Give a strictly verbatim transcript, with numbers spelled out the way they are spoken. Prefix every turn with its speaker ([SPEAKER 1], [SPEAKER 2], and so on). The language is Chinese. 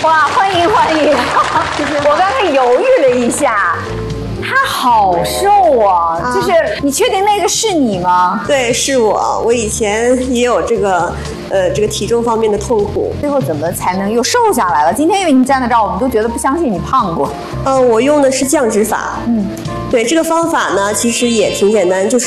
[SPEAKER 1] 哇，欢迎欢迎！我刚才犹豫了一下，他好瘦啊！啊就是你确定那个是你吗？
[SPEAKER 2] 对，是我。我以前也有这个，呃，这个体重方面的痛苦。
[SPEAKER 1] 最后怎么才能又瘦下来了？今天因为你站在这儿，我们都觉得不相信你胖过。
[SPEAKER 2] 呃，我用的是降脂法。嗯，对，这个方法呢，其实也挺简单，就是。